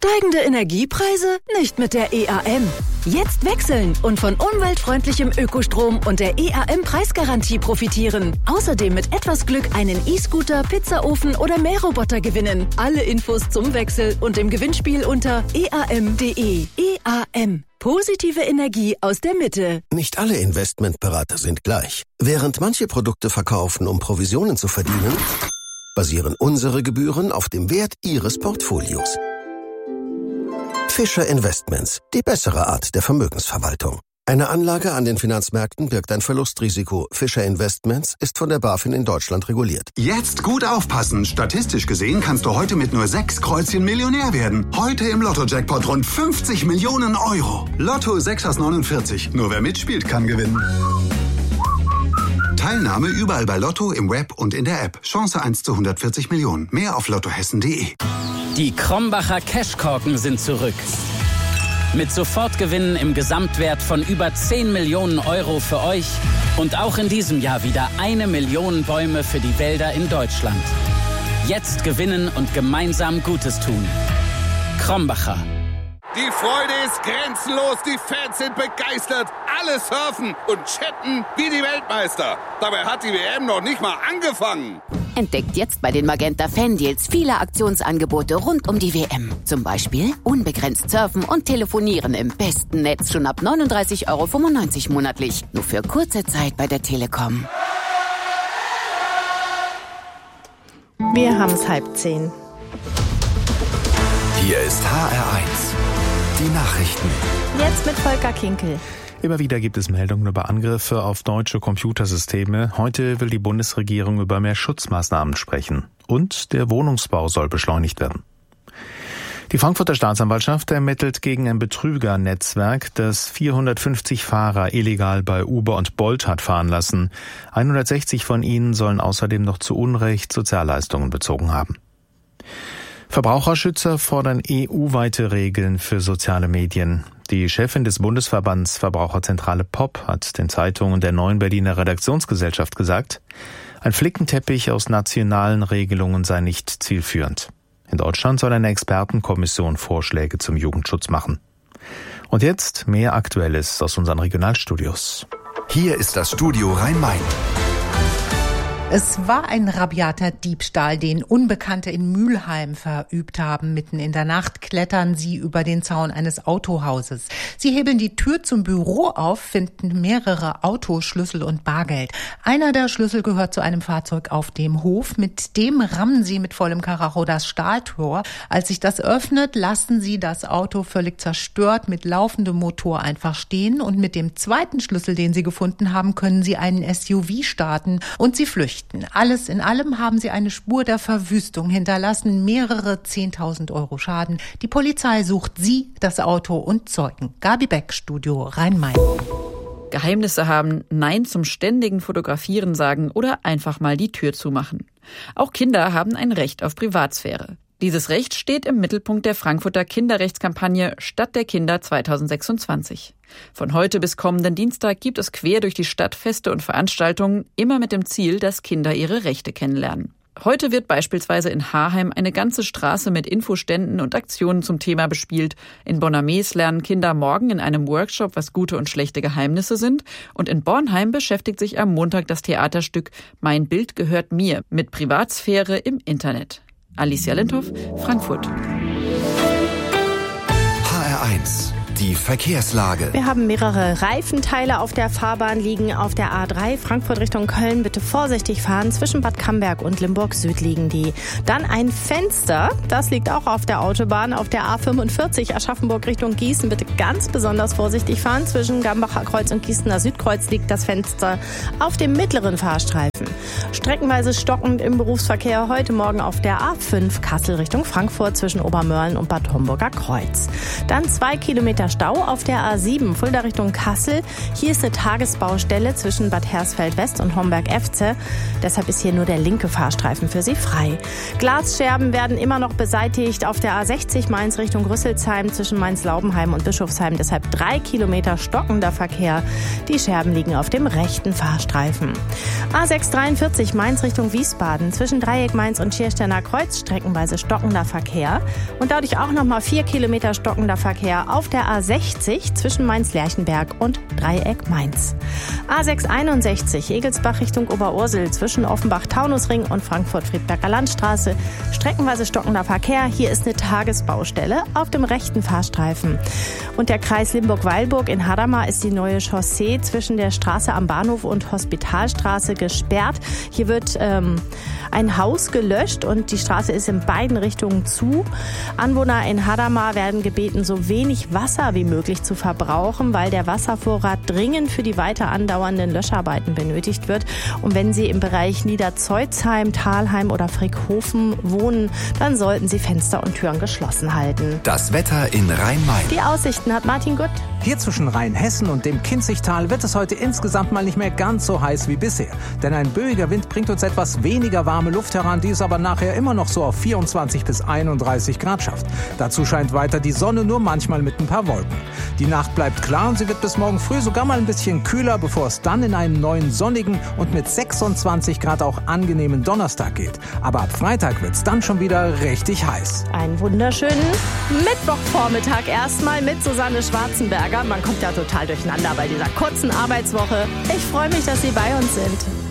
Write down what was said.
Steigende Energiepreise? Nicht mit der EAM. Jetzt wechseln und von umweltfreundlichem Ökostrom und der EAM-Preisgarantie profitieren. Außerdem mit etwas Glück einen E-Scooter, Pizzaofen oder Mähroboter gewinnen. Alle Infos zum Wechsel und im Gewinnspiel unter eam.de. EAM. Positive Energie aus der Mitte. Nicht alle Investmentberater sind gleich. Während manche Produkte verkaufen, um Provisionen zu verdienen, basieren unsere Gebühren auf dem Wert Ihres Portfolios. Fischer Investments, die bessere Art der Vermögensverwaltung. Eine Anlage an den Finanzmärkten birgt ein Verlustrisiko. Fischer Investments ist von der BaFin in Deutschland reguliert. Jetzt gut aufpassen. Statistisch gesehen kannst du heute mit nur 6 Kreuzchen Millionär werden. Heute im Lotto-Jackpot rund 50 Millionen Euro. Lotto 6 aus 49. Nur wer mitspielt, kann gewinnen. Teilnahme überall bei Lotto, im Web und in der App. Chance 1 zu 140 Millionen. Mehr auf lottohessen.de. Die Krombacher Cashkorken sind zurück. Mit Sofortgewinnen im Gesamtwert von über 10 Millionen Euro für euch und auch in diesem Jahr wieder 1 Million Bäume für die Wälder in Deutschland. Jetzt gewinnen und gemeinsam Gutes tun. Krombacher. Die Freude ist grenzenlos, die Fans sind begeistert, alle surfen und chatten wie die Weltmeister. Dabei hat die WM noch nicht mal angefangen. Entdeckt jetzt bei den Magenta Fan-Deals viele Aktionsangebote rund um die WM. Zum Beispiel unbegrenzt surfen und telefonieren im besten Netz schon ab 39,95 € monatlich. Nur für kurze Zeit bei der Telekom. Wir haben es 9:30. Hier ist HR1. Die Nachrichten. Jetzt mit Volker Kinkel. Immer wieder gibt es Meldungen über Angriffe auf deutsche Computersysteme. Heute will die Bundesregierung über mehr Schutzmaßnahmen sprechen. Und der Wohnungsbau soll beschleunigt werden. Die Frankfurter Staatsanwaltschaft ermittelt gegen ein Betrügernetzwerk, das 450 Fahrer illegal bei Uber und Bolt hat fahren lassen. 160 von ihnen sollen außerdem noch zu Unrecht Sozialleistungen bezogen haben. Verbraucherschützer fordern EU-weite Regeln für soziale Medien. Die Chefin des Bundesverbands Verbraucherzentrale POP hat den Zeitungen der Neuen Berliner Redaktionsgesellschaft gesagt, ein Flickenteppich aus nationalen Regelungen sei nicht zielführend. In Deutschland soll eine Expertenkommission Vorschläge zum Jugendschutz machen. Und jetzt mehr Aktuelles aus unseren Regionalstudios. Hier ist das Studio Rhein-Main. Es war ein rabiater Diebstahl, den Unbekannte in Mülheim verübt haben. Mitten in der Nacht klettern sie über den Zaun eines Autohauses. Sie hebeln die Tür zum Büro auf, finden mehrere Autoschlüssel und Bargeld. Einer der Schlüssel gehört zu einem Fahrzeug auf dem Hof. Mit dem rammen sie mit vollem Karacho das Stahltor. Als sich das öffnet, lassen sie das Auto völlig zerstört mit laufendem Motor einfach stehen. Und mit dem zweiten Schlüssel, den sie gefunden haben, können sie einen SUV starten und sie flüchten. Alles in allem haben sie eine Spur der Verwüstung hinterlassen, mehrere 10.000 € Schaden. Die Polizei sucht sie, das Auto und Zeugen. Gabi Beck, Studio Rhein-Main. Geheimnisse haben, Nein zum ständigen Fotografieren sagen oder einfach mal die Tür zumachen. Auch Kinder haben ein Recht auf Privatsphäre. Dieses Recht steht im Mittelpunkt der Frankfurter Kinderrechtskampagne Stadt der Kinder 2026. Von heute bis kommenden Dienstag gibt es quer durch die Stadt Feste und Veranstaltungen, immer mit dem Ziel, dass Kinder ihre Rechte kennenlernen. Heute wird beispielsweise in Haarheim eine ganze Straße mit Infoständen und Aktionen zum Thema bespielt. In Bonnermees lernen Kinder morgen in einem Workshop, was gute und schlechte Geheimnisse sind. Und in Bornheim beschäftigt sich am Montag das Theaterstück Mein Bild gehört mir mit Privatsphäre im Internet. Alicia Lindhoff, Frankfurt. HR1. Die Verkehrslage. Wir haben mehrere Reifenteile auf der Fahrbahn liegen. Auf der A3 Frankfurt Richtung Köln bitte vorsichtig fahren. Zwischen Bad Camberg und Limburg Süd liegen die. Dann ein Fenster, das liegt auch auf der Autobahn. Auf der A45 Aschaffenburg Richtung Gießen bitte ganz besonders vorsichtig fahren. Zwischen Gambacher Kreuz und Gießener Südkreuz liegt das Fenster auf dem mittleren Fahrstreifen. Streckenweise stockend im Berufsverkehr heute Morgen auf der A5 Kassel Richtung Frankfurt zwischen Obermörlen und Bad Homburger Kreuz. Dann 2 Kilometer Stau auf der A7 Fulda Richtung Kassel. Hier ist eine Tagesbaustelle zwischen Bad Hersfeld-West und Homberg-Efze. Deshalb ist hier nur der linke Fahrstreifen für Sie frei. Glasscherben werden immer noch beseitigt auf der A60 Mainz Richtung Rüsselsheim zwischen Mainz-Laubenheim und Bischofsheim. Deshalb 3 Kilometer stockender Verkehr. Die Scherben liegen auf dem rechten Fahrstreifen. A643 Mainz Richtung Wiesbaden zwischen Dreieck Mainz und Schiersteiner Kreuz streckenweise stockender Verkehr. Und dadurch auch nochmal 4 Kilometer stockender Verkehr auf der A60 zwischen Mainz-Lerchenberg und Dreieck Mainz. A661 Egelsbach Richtung Oberursel zwischen Offenbach-Taunusring und Frankfurt-Friedberger Landstraße. Streckenweise stockender Verkehr. Hier ist eine Tagesbaustelle auf dem rechten Fahrstreifen. Und der Kreis Limburg-Weilburg in Hadamar ist die neue Chaussee zwischen der Straße am Bahnhof und Hospitalstraße gesperrt. Hier wird ein Haus gelöscht und die Straße ist in beiden Richtungen zu. Anwohner in Hadamar werden gebeten, so wenig Wasser wie möglich zu verbrauchen, weil der Wasservorrat dringend für die weiter andauernden Löscharbeiten benötigt wird. Und wenn Sie im Bereich Niederzeuzheim, Thalheim oder Frickhofen wohnen, dann sollten Sie Fenster und Türen geschlossen halten. Das Wetter in Rhein-Main. Die Aussichten hat Martin Gutt. Hier zwischen Rheinhessen und dem Kinzigtal wird es heute insgesamt mal nicht mehr ganz so heiß wie bisher. Denn ein böiger Wind bringt uns etwas weniger warme Luft heran, die es aber nachher immer noch so auf 24 bis 31 Grad schafft. Dazu scheint weiter die Sonne, nur manchmal mit ein paar Wolken. Die Nacht bleibt klar und sie wird bis morgen früh sogar mal ein bisschen kühler, bevor es dann in einen neuen sonnigen und mit 26 Grad auch angenehmen Donnerstag geht. Aber ab Freitag wird es dann schon wieder richtig heiß. Einen wunderschönen Mittwochvormittag erstmal mit Susanne Schwarzenberger. Man kommt ja total durcheinander bei dieser kurzen Arbeitswoche. Ich freue mich, dass Sie bei uns sind.